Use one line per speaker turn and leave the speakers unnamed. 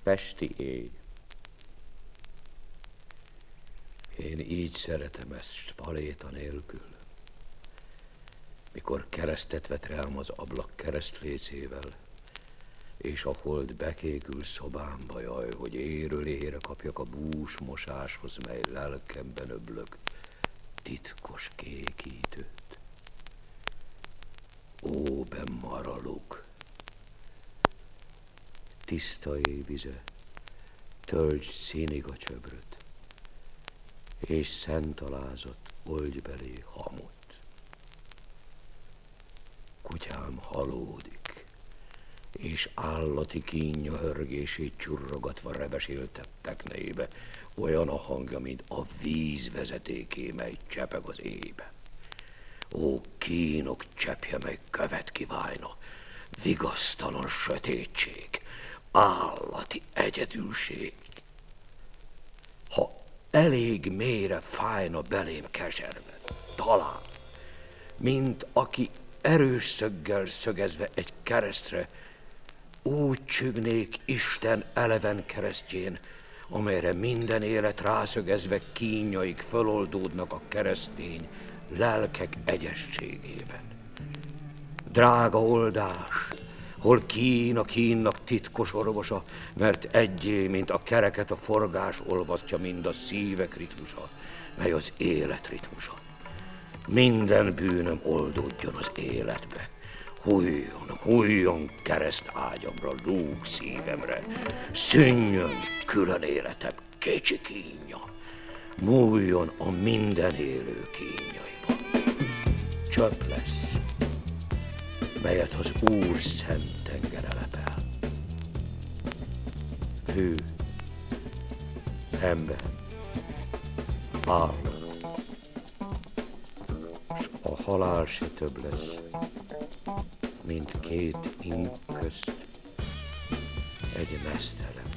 Pesti éj. Én így szeretem ezt spaléta nélkül. Mikor keresztet vet rám az ablak keresztlécével, és a hold bekékül szobámba, jaj, hogy éről érre kapjak a bús mosáshoz, mely lelkemben öblök titkos kékítőt. Ó, bemaraluk! Tiszta éjvize, töltsd színig a csöbröt, és szent alázott oldj belé hamut. Kutyám halódik, és állati kínja hörgését csurrogatva rebesélte pekneibe, olyan a hangja, mint a víz vezetéké, mely csepeg az éjbe. Ó, kínok csepje, mely követ kiválna, vigasztalan sötétség, állati egyedülség. Ha elég mélyre fájna belém keserve, talán, mint aki erős szöggel szögezve egy keresztre, úgy csügnék Isten eleven keresztjén, amelyre minden élet rászögezve kínjaik föloldódnak a keresztény lelkek egyességében. Drága oldás, hol Kína kínnak titkos orvosa, mert egyé, mint a kereket a forgás olvasztja, mind a szívek ritmusa, mely az élet ritmusa. Minden bűnöm oldódjon az életbe, hújjon kereszt ágyamra, lúg szívemre, szűnjön külön életem kicsi kínja, múljon a minden élő kínjaiba. Csöpp lesz, melyet az Úr szent tengere lepel. Fű, ember, állat, s a halál se több lesz, mint két ing közt egy meztelen